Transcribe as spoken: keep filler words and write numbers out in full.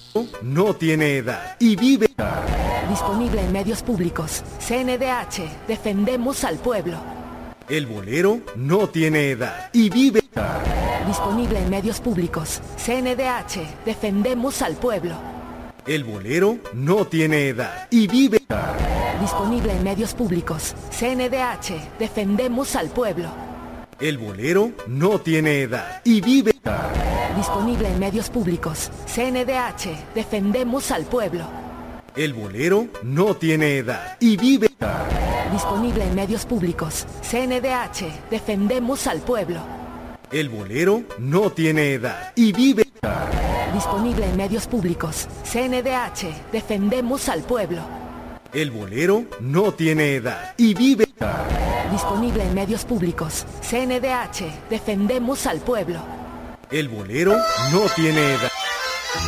No tiene edad y vive. Disponible en medios públicos. C N D H. Defendemos al pueblo. El bolero no tiene edad y vive. Disponible en medios públicos. C N D H. Defendemos al pueblo. El bolero no tiene edad y vive. Disponible en medios públicos. C N D H. Defendemos al pueblo. El bolero no tiene edad y vive. Disponible en medios públicos. C N D H. Defendemos al pueblo. El bolero no tiene edad y vive. Disponible en medios públicos. C N D H. Defendemos al pueblo. El bolero no tiene edad y vive. Disponible en medios públicos. C N D H. Defendemos al pueblo. El bolero no tiene edad y vive. Disponible en medios públicos. C N D H. Defendemos al pueblo. El bolero no tiene edad.